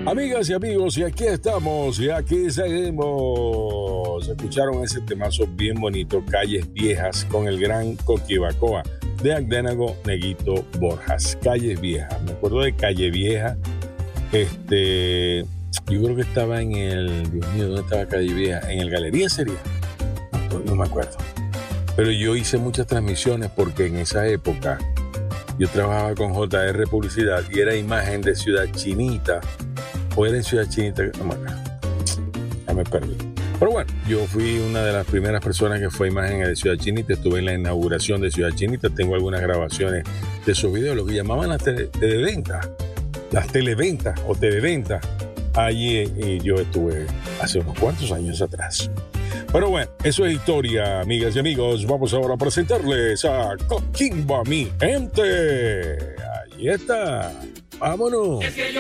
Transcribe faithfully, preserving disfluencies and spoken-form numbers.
Amigas y amigos, y aquí estamos, y aquí seguimos. Escucharon ese temazo bien bonito, Calles Viejas, con el gran Coquibacoa, de Agdénago Neguito Borjas. Calles Viejas, me acuerdo de Calle Vieja. Este, yo creo que estaba en el, Dios mío, ¿dónde estaba Calle Vieja? En el Galería sería, no, no me acuerdo. Pero yo hice muchas transmisiones porque en esa época yo trabajaba con J R Publicidad y era imagen de Ciudad Chinita. O era en Ciudad Chinita, no me acuerdo. Ya me perdí. Pero bueno, yo fui una de las primeras personas que fue imagen de Ciudad Chinita. Estuve en la inauguración de Ciudad Chinita. Tengo algunas grabaciones de esos videos, lo que llamaban las tele- televentas. Las televentas o televentas. Allí eh, yo estuve hace unos cuantos años atrás. Pero bueno, eso es historia, amigas y amigos. Vamos ahora a presentarles a Coquimbo, mi gente. Ahí está. Vámonos.